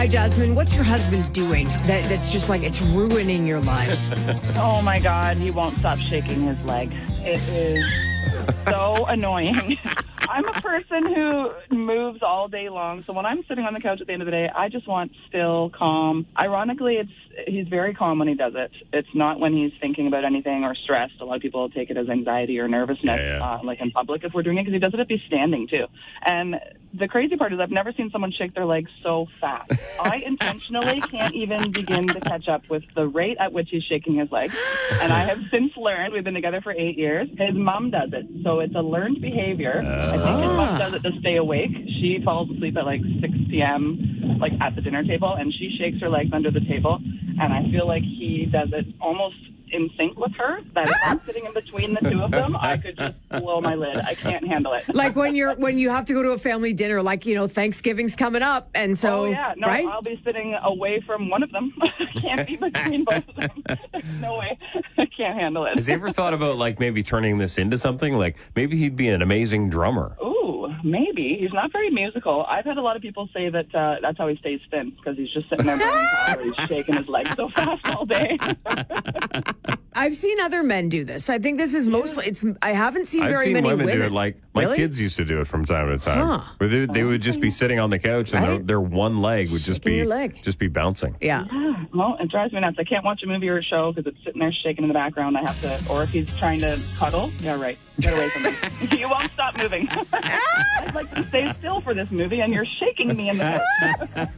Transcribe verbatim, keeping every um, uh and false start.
Hi, Jasmine. What's your husband doing that, that's just like it's ruining your lives? Oh my God, he won't stop shaking his leg. It is so annoying. I'm a person who moves all day long, so when I'm sitting on the couch at the end of the day, I just want still, calm. Ironically, it's he's very calm when he does it. It's not when he's thinking about anything or stressed. A lot of people take it as anxiety or nervousness, yeah, yeah. Uh, like in public if we're doing it, because he does it if he's standing too. And the crazy part is I've never seen someone shake their legs so fast. I intentionally can't even begin to catch up with the rate at which he's shaking his legs. And I have since learned, we've been together for eight years, his mom does it. So it's a learned behavior. Uh, I think his mom does it to stay awake. She falls asleep at like six p.m., like at the dinner table, and she shakes her legs under the table. And I feel like he does it almost in sync with her, that if I'm sitting in between the two of them, I could just blow my lid. I can't handle it. Like when you're when you have to go to a family dinner, like, you know, Thanksgiving's coming up, and so oh yeah, no, right? I'll be sitting away from one of them. I can't be between both of them. There's no way. I can't handle it. Has he ever thought about like maybe turning this into something? Like maybe he'd be an amazing drummer. Ooh, maybe. He's not very musical. I've had a lot of people say that uh, that's how he stays thin, because he's just sitting there burning calories, shaking his legs so fast all day. I've seen other men do this. I think this is mostly, it's. I haven't seen I've very seen many women, women. do it. Like my Really? kids used to do it from time to time. Huh. Where they, they would just be sitting on the couch and Right? their, their one leg would just Shaking be your leg. just be bouncing. Yeah. Yeah, well, it drives me nuts. I can't watch a movie or a show because it's sitting there shaking in the background. I have to, or if he's trying to cuddle, yeah, right, get away from me. You won't stop moving. I'd like to stay still for this movie, and you're shaking me in the